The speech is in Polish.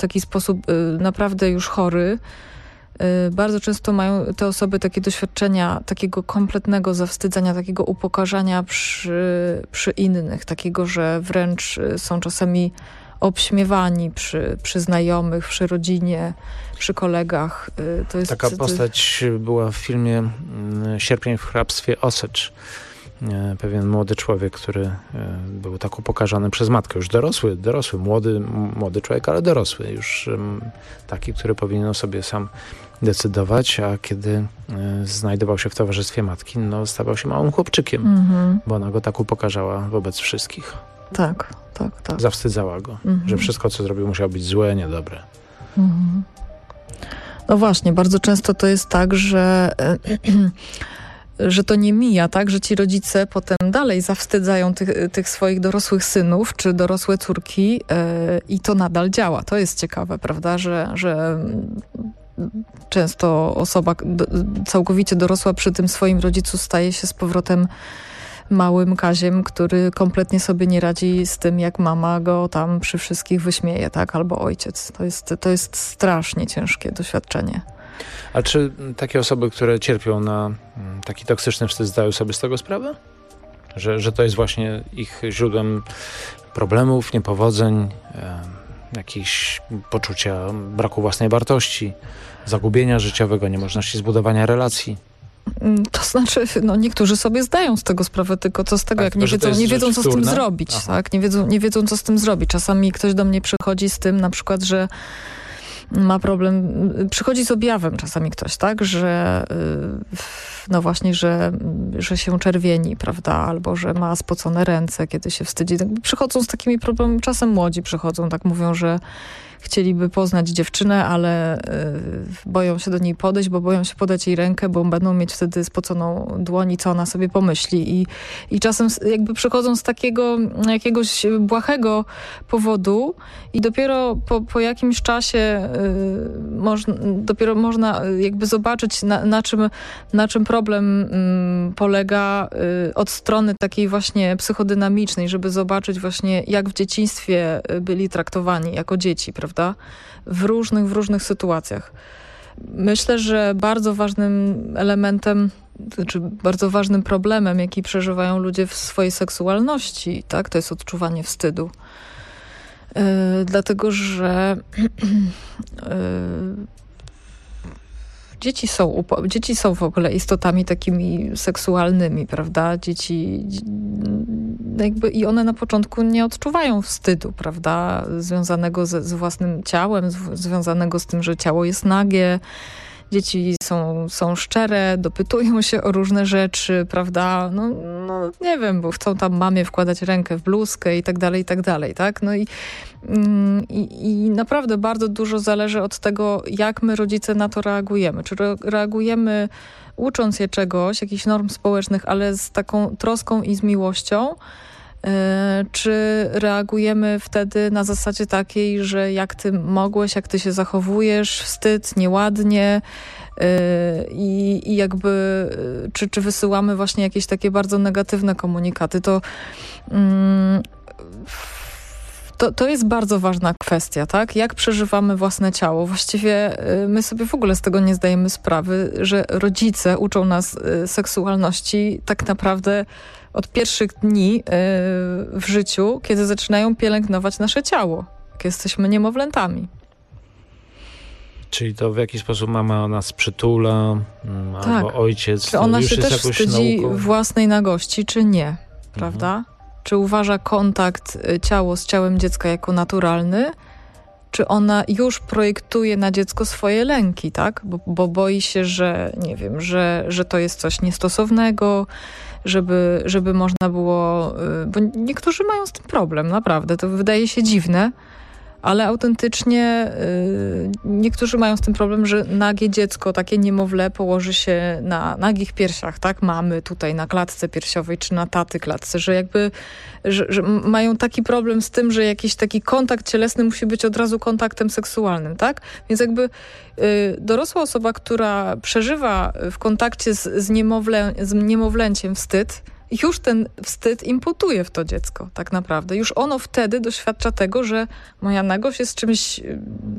taki sposób naprawdę już chory. Bardzo często mają te osoby takie doświadczenia takiego kompletnego zawstydzania, takiego upokarzania przy innych, takiego, że wręcz są czasami obśmiewani przy znajomych, przy rodzinie, przy kolegach. To jest, taka postać była w filmie Sierpień w hrabstwie Osage. Pewien młody człowiek, który był tak upokarzany przez matkę, już dorosły, młody człowiek, ale dorosły, już taki, który powinien o sobie sam decydować, a kiedy znajdował się w towarzystwie matki, no stawał się małym chłopczykiem, bo ona go tak upokarzała wobec wszystkich. Tak. Zawstydzała go, że wszystko, co zrobił, musiało być złe, niedobre. No właśnie, bardzo często to jest tak, że to nie mija, tak, że ci rodzice potem dalej zawstydzają tych swoich dorosłych synów czy dorosłe córki i to nadal działa. To jest ciekawe, prawda, że często osoba całkowicie dorosła przy tym swoim rodzicu staje się z powrotem małym Kaziem, który kompletnie sobie nie radzi z tym, jak mama go tam przy wszystkich wyśmieje, tak, albo ojciec. To jest strasznie ciężkie doświadczenie. A czy takie osoby, które cierpią na taki toksyczny wstyd, zdają sobie z tego sprawę? Że to jest właśnie ich źródłem problemów, niepowodzeń, jakichś poczucia braku własnej wartości, zagubienia życiowego, niemożności zbudowania relacji? To znaczy, niektórzy sobie zdają z tego sprawę, tylko co z tego, jak nie wiedzą co z tym zrobić, tak? Nie wiedzą, co z tym zrobić. Czasami ktoś do mnie przychodzi z tym, na przykład, że ma problem, przychodzi z objawem czasami ktoś, tak, że no właśnie, że się czerwieni, prawda, albo że ma spocone ręce, kiedy się wstydzi. Tak, przychodzą z takimi problemami, czasem młodzi przychodzą, tak mówią, że chcieliby poznać dziewczynę, ale boją się do niej podejść, bo boją się podać jej rękę, bo będą mieć wtedy spoconą dłoń i co ona sobie pomyśli. I czasem jakby przychodzą z takiego jakiegoś błahego powodu i dopiero po jakimś czasie dopiero można jakby zobaczyć, na czym problem polega od strony takiej właśnie psychodynamicznej, żeby zobaczyć właśnie, jak w dzieciństwie byli traktowani jako dzieci, prawda? W różnych sytuacjach. Myślę, że bardzo ważnym elementem, czy bardzo ważnym problemem, jaki przeżywają ludzie w swojej seksualności, tak, to jest odczuwanie wstydu. Dlatego, że dzieci są w ogóle istotami takimi seksualnymi, prawda? Dzieci jakby i one na początku nie odczuwają wstydu, prawda? Związanego z własnym ciałem, związanego z tym, że ciało jest nagie. Dzieci są szczere, dopytują się o różne rzeczy, prawda? No nie wiem, bo chcą tam mamie wkładać rękę w bluzkę i tak dalej, tak? No i naprawdę bardzo dużo zależy od tego, jak my rodzice na to reagujemy. Czy reagujemy ucząc je czegoś, jakichś norm społecznych, ale z taką troską i z miłością, czy reagujemy wtedy na zasadzie takiej, że jak ty mogłeś, jak ty się zachowujesz, wstyd, nieładnie i jakby czy wysyłamy właśnie jakieś takie bardzo negatywne komunikaty, to jest bardzo ważna kwestia, tak? Jak przeżywamy własne ciało. Właściwie my sobie w ogóle z tego nie zdajemy sprawy, że rodzice uczą nas seksualności tak naprawdę od pierwszych dni w życiu, kiedy zaczynają pielęgnować nasze ciało, jak jesteśmy niemowlętami. Czyli to w jakiś sposób mama nas przytula, tak. Albo ojciec. Czy ona się też wstydzi własnej nagości, czy nie, prawda? Czy uważa kontakt ciało z ciałem dziecka jako naturalny, czy ona już projektuje na dziecko swoje lęki, tak? Bo boi się, że nie wiem, że to jest coś niestosownego, żeby można było... Bo niektórzy mają z tym problem, naprawdę. To wydaje się dziwne, ale autentycznie niektórzy mają z tym problem, że nagie dziecko, takie niemowlę położy się na nagich piersiach, tak? Mamy tutaj na klatce piersiowej, czy na taty klatce, że jakby że mają taki problem z tym, że jakiś taki kontakt cielesny musi być od razu kontaktem seksualnym, tak? Więc jakby dorosła osoba, która przeżywa w kontakcie z niemowlęciem wstyd, już ten wstyd imputuje w to dziecko tak naprawdę. Już ono wtedy doświadcza tego, że moja nagość jest czymś